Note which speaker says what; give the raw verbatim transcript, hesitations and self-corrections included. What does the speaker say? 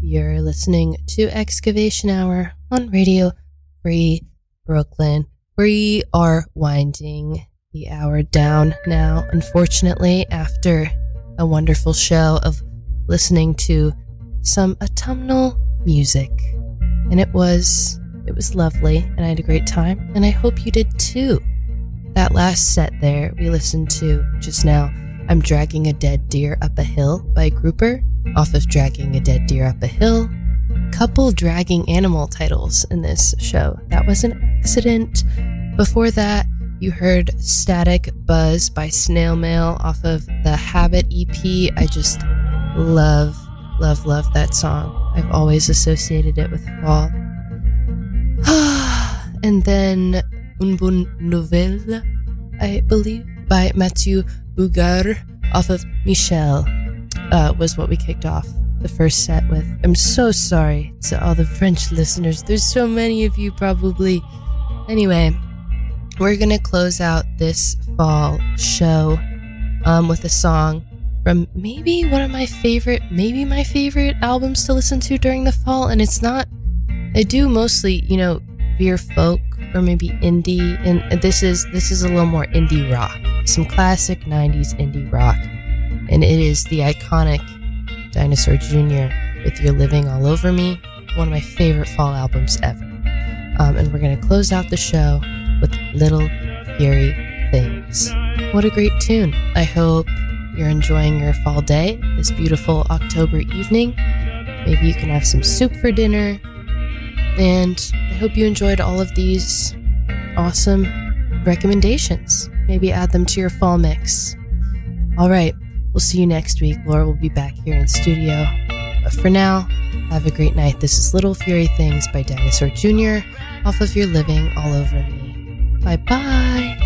Speaker 1: You're listening to Excavation Hour on Radio Free Brooklyn. We are winding the hour down now, unfortunately, after a wonderful show of listening to some autumnal music. And it was, it was lovely, and I had a great time, and I hope you did too. That last set there we listened to just now, I'm Dragging a Dead Deer Up a Hill by Grouper, off of Dragging a Dead Deer Up a Hill. Couple dragging animal titles in this show. That was an accident. Before that, you heard Static Buzz by Snail Mail off of the Habit E P. I just love, love, love that song. I've always associated it with fall. And then Une Bonne Nouvelle, I believe, by Mathieu Bougard off of Michel. Uh, was what we kicked off the first set with. I'm so sorry to all the French listeners. There's so many of you probably. Anyway, we're going to close out this fall show um, with a song from maybe one of my favorite, maybe my favorite albums to listen to during the fall. And it's not, I do mostly, you know, veer folk or maybe indie. And this is, this is a little more indie rock. Some classic nineties indie rock. And it is the iconic Dinosaur Junior with You're Living All Over Me, one of my favorite fall albums ever. Um, and we're going to close out the show with Little Fury Things. What a great tune. I hope you're enjoying your fall day, this beautiful October evening. Maybe you can have some soup for dinner. And I hope you enjoyed all of these awesome recommendations. Maybe add them to your fall mix. All right. We'll see you next week. Laura will be back here in studio. But for now, have a great night. This is Little Fury Things by Dinosaur Junior off of You're Living All Over Me. Bye-bye.